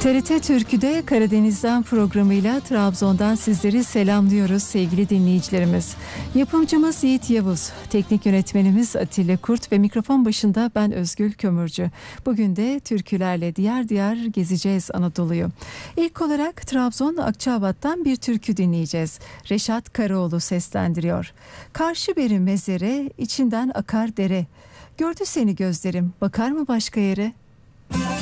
TRT Türkü'de Karadeniz'den programıyla Trabzon'dan sizleri selamlıyoruz sevgili dinleyicilerimiz. Yapımcımız Yiğit Yavuz, teknik yönetmenimiz Atilla Kurt ve mikrofon başında ben Özgül Kömürcü. Bugün de türkülerle diyar diyar gezeceğiz Anadolu'yu. İlk olarak Trabzon Akçaabat'tan bir türkü dinleyeceğiz. Reşat Karaoğlu seslendiriyor. Karşı beri mezere, içinden akar dere. Gördü seni gözlerim, bakar mı başka yere?